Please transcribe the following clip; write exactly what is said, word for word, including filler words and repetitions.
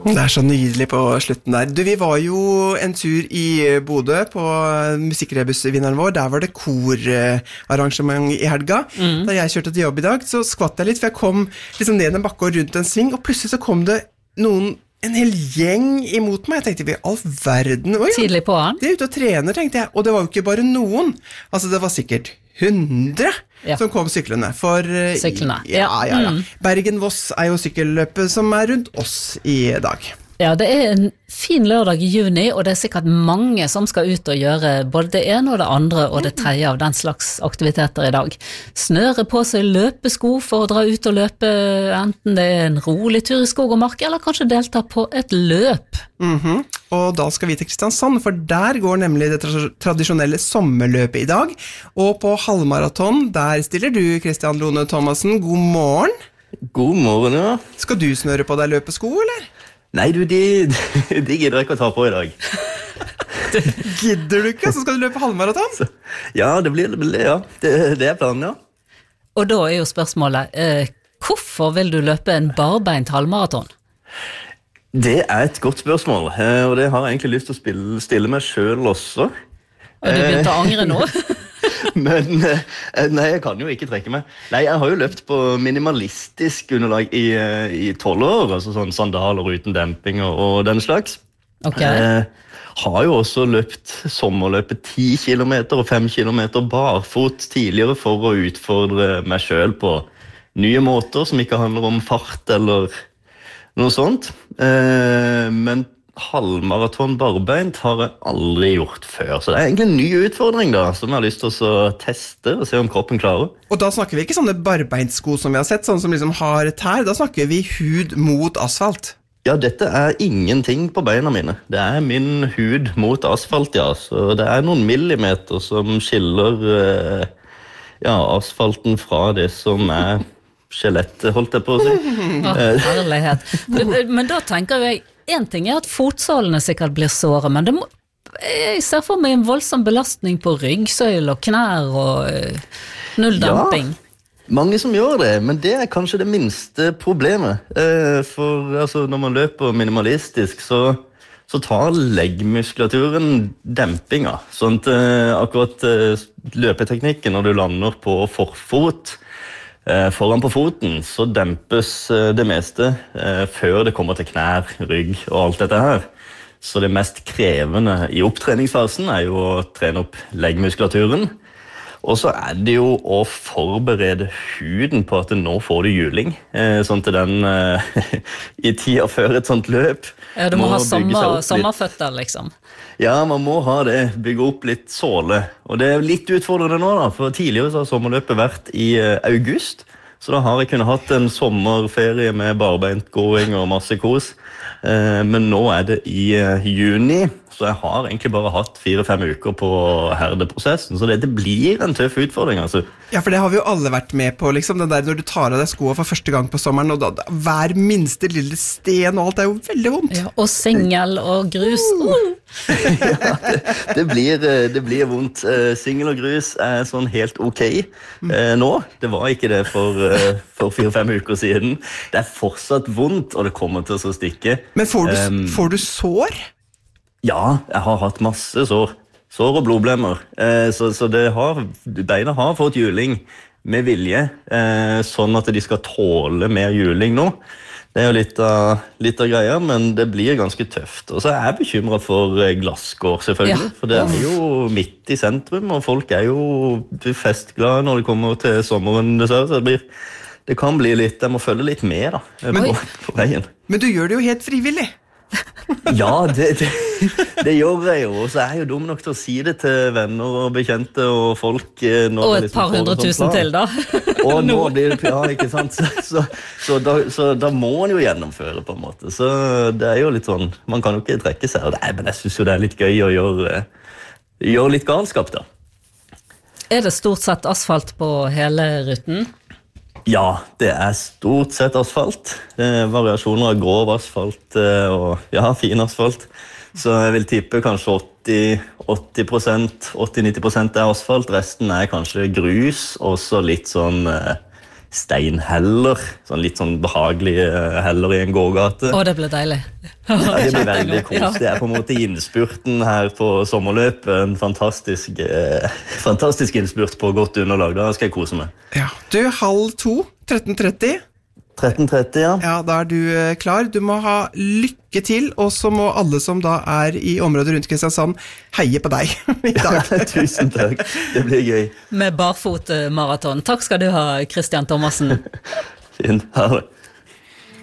Det er så nydelig på slutten der. Du, vi var jo en tur i Bodø på musikkrebusvinneren vår. Der var det korarrangement i helga. Mm. Da jeg kjørte til jobb i dag, så skvatt jeg litt, for jeg kom liksom ned en bakke og rundt en sving, og plutselig så kom det noen, en hel gjeng imot meg. Jeg tenkte, vi all verden. Oi, tidlig på han. De er ute og trener, tenkte jeg. Og det var jo ikke bare noen. Altså, det var sikkert hundre ja. Som kom syklene. For syklene. Ja, ja, ja. Mm. Bergen-Voss er jo sykkelløpet som er rundt oss i dag. Ja, det er en fin lørdag i juni, og det er sikkert mange som skal ut og gjøre både det ene og det andre og det tredje av den slags aktiviteter i dag. Snøre på seg løpesko for å dra ut og løpe, enten det er en rolig tur i skog og mark, eller kanskje delta på et løp. Mhm. Og da skal vi til Kristiansand, for der går nemlig det tra- tradisjonelle sommerløpet i dag. Og på halvmaraton, der stiller du, Kristian Lone Thomasen. God morgen. God morgen, ja. Skal du snøre på deg løpesko, eller? Nei, du, de, de gidder ikke å ta på i dag. Gidder du ikke? Så skal du løpe halvmaraton? Så, ja, det blir det, ja. Det, det er planen, ja. Og da er jo spørsmålet, eh, hvorfor vil du løpe en barbeint halvmaraton? Det er et godt spørsmål, og det har jeg egentlig lyst til å spille, stille meg selv også. Og du begynte å angre nå? Men nei, jeg kan jo ikke trekke meg. Nei, jeg har jo løpt på minimalistisk underlag i, i tolv år, altså sånn sandaler uten demping og, og den slags. Ok. Jeg har jo også løpt sommerløpet ti kilometer og fem kilometer barfot tidligere for å utfordre meg selv på nye måter som ikke handler om fart eller noe sånt. Men halvmaraton barbeint har jeg aldri gjort før, så det er egentlig en ny utfordring da, som jeg har lyst til å teste og se om kroppen klarer. Og da snakker vi ikke sånne barbeintsko som vi har sett, sånn som liksom har tær, da snakker vi hud mot asfalt. Ja, dette er ingenting på beina mine. Det er min hud mot asfalt, ja, så det er noen millimeter som skiller ja, asfalten fra det som er skjelettet, holdt jeg på å si. Å, herlighet. Men da tenker jeg, en ting er at fotsålene sikkert blir såret, men det må, jeg ser for meg en voldsom belastning på ryggsøyl og knær og uh, null damping. Ja, mange som gjør det, men det er kanskje det minste problemet. Uh, for altså, når man løper minimalistisk, så, så tar leggmuskulaturen dempinga. Sånn at uh, akkurat uh, løpeteknikken når du lander på forfot, Eh, foran på foten så dempes eh, det meste eh, før det kommer til knær, rygg og alt dette her. Så det mest krevende i opptreningsfasen er jo å trene opp leggmuskulaturen. Og så er det jo å forberede huden på at nå får du juling, eh, sånn til den eh, i tida før et sånt løp. Ja, du må, må ha sommer, sommerføtter liksom. Ja, man må ha det, bygge opp litt såle. Og det er litt utfordrende nå da, for tidligere så har sommerløpet vært i uh, august, så da har jeg kunnet hatt en sommerferie med barbeint gåing og masse kos. Uh, men nå er det i uh, juni, så jeg har egentlig bare hatt fire-fem uker på herdeprosessen, så dette blir en tøff utfordring, altså. Ja, for det har vi jo alle vært med på, liksom, den der når du tar av deg skoene for første gang på sommeren, og da, da, hver minste lille sten og alt er jo veldig vondt. Ja, og singel og grus. Uh. Ja, det, det, blir, det blir vondt. Singel og grus er sånn helt ok eh, nå. Det var ikke det for, for fire-fem uker siden. Det er fortsatt vondt, og det kommer til å stikke. Men får du, um, får du sår? Ja, jeg har hatt masse sår. Sår og blodblemmer. Eh, så så det har, beina har fått juling med vilje, eh, sånn at de skal tåle mer juling nå. Det er jo litt av, litt av greia, men det blir ganske tøft. Og så er jeg bekymret for glasskår, selvfølgelig. Ja. For det er jo midt i sentrum, og folk er jo festglade når de kommer til sommeren. Så det, blir, det kan bli litt, jeg må følge litt med da, på, på veien. Men du gjør det jo helt frivillig. Ja, det, det, det gjør jeg jo, og så er jeg jo dum nok til å si det til venner og bekjente og folk. Og et liksom par hundre tusen til da. Og nå blir det, ja, ikke sant, så, så, så, da, så da må man jo gjennomføre på en måte, så det er jo litt sånn, man kan jo ikke trekke seg, og det er, men jeg synes jo det er litt gøy å gjøre, gjøre litt galskap da. Er det stort sett asfalt på hele ruten? Ja, det er stort sett asfalt. Eh, variasjoner av grov asfalt eh, og ja, fin asfalt. Så jeg vil tippe kanskje åtti prosent, åtti til nitti prosent er asfalt. Resten er kanskje grus, og så litt sånn eh, steinheller, sånn litt sånn behagelige heller i en gågate. Å, det ble deilig. Ja, det blir veldig kos. Det er på en måte innspurten her på sommerløpet. En fantastisk, eh, fantastisk innspurt på godt underlag. Da skal jeg kose meg. Ja. Du, halv to, tretten tretti. tretten tretti, ja. Ja, da er du eh, klar. Du må ha lykke til, og så må alle som da er i området rundt Kristiansand heie på deg i dag. Ja, tusen takk. Det blir gøy. Med barfotmaraton. Takk skal du ha, Christian Thomassen. Fint. Ha det.